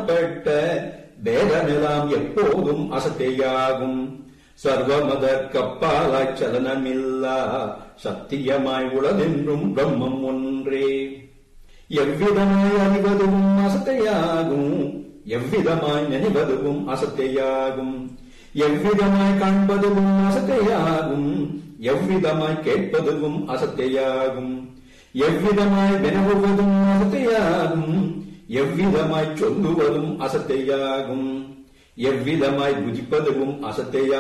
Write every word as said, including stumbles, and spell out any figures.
காணப்பட்ட பேதமெல்லாம் எப்போதும் அசத்தையாகும். சர்வமத கப்பாலாய் சலனமில்லா சத்தியமாய் உளதென்றும் பிரம்மம் ஒன்றே. எவ்விதமாய் அறிவதும் அசத்தையாகும், எவ்விதமாய் நினைவதும் அசத்தையாகும். எவ்விதமாய் காண்பதும் அசத்தையாகும், எவ்விதமாய் கேட்பதும் அசத்தையாகும். எவ்விதமாய் வினவுவதும் அசத்தையாகும், எவ்விதமாய் சொல்லுவதும் அசத்தையாகும். எவ்விதமாய் புஜிப்பதும் அசத்தையாகும்.